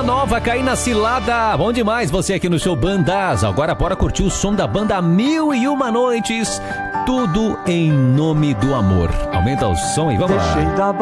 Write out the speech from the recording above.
nova, cair na cilada. Bom demais você aqui no show Bandas. Agora bora curtir o som da banda Mil e Uma Noites. Tudo em nome do amor. Aumenta o som e vamos lá.